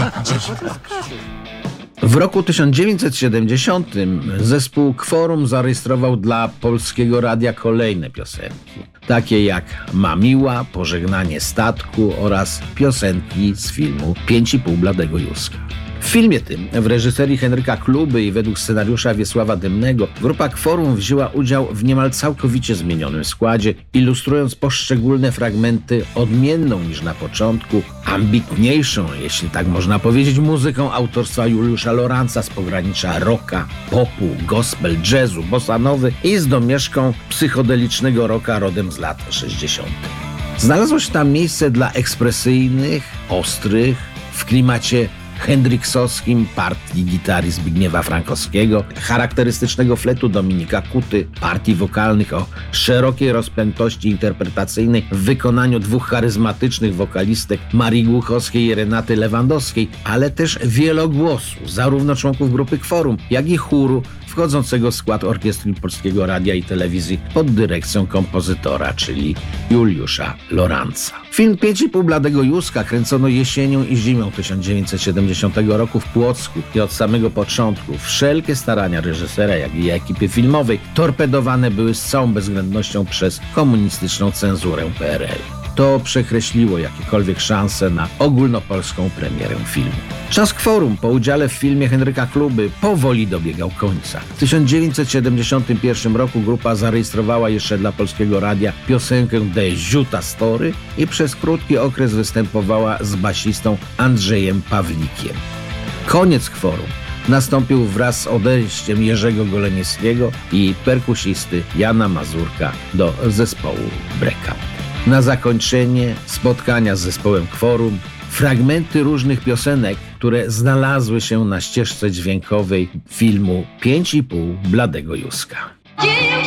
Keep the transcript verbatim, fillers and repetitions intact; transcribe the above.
W roku tysiąc dziewięćset siedemdziesiątym zespół Kworum zarejestrował dla Polskiego Radia kolejne piosenki, takie jak Mamiła, Pożegnanie statku oraz piosenki z filmu Pięć i pół Bladego Józka. W filmie tym, w reżyserii Henryka Kluby i według scenariusza Wiesława Dymnego, grupa Kworum wzięła udział w niemal całkowicie zmienionym składzie, ilustrując poszczególne fragmenty odmienną niż na początku, ambitniejszą, jeśli tak można powiedzieć, muzyką autorstwa Juliusza Loranca z pogranicza rocka, popu, gospel, jazzu, bossanowy i z domieszką psychodelicznego rocka rodem z lat sześćdziesiątych. Znalazło się tam miejsce dla ekspresyjnych, ostrych, w klimacie hendriksowskim partii gitary Zbigniewa Frankowskiego, charakterystycznego fletu Dominika Kuty, partii wokalnych o szerokiej rozpiętości interpretacyjnej w wykonaniu dwóch charyzmatycznych wokalistek Marii Głuchowskiej i Renaty Lewandowskiej, ale też wielogłosu zarówno członków grupy Kworum, jak i chóru wchodzącego w skład Orkiestry Polskiego Radia i Telewizji pod dyrekcją kompozytora, czyli Juliusza Loranca. Film Pięć i pół Bladego Józka kręcono jesienią i zimą tysiąc dziewięćset siedemdziesiątego roku w Płocku i od samego początku wszelkie starania reżysera, jak i ekipy filmowej torpedowane były z całą bezwzględnością przez komunistyczną cenzurę P R L. To przekreśliło jakiekolwiek szanse na ogólnopolską premierę filmu. Czas Kworum po udziale w filmie Henryka Kluby powoli dobiegał końca. W tysiąc dziewięćset siedemdziesiątym pierwszym roku grupa zarejestrowała jeszcze dla Polskiego Radia piosenkę De Ziuta Story i przez krótki okres występowała z basistą Andrzejem Pawlikiem. Koniec Kworum nastąpił wraz z odejściem Jerzego Goleniewskiego i perkusisty Jana Mazurka do zespołu Breakout. Na zakończenie spotkania z zespołem Kworum fragmenty różnych piosenek, które znalazły się na ścieżce dźwiękowej filmu Pięć i pół Bladego Józka.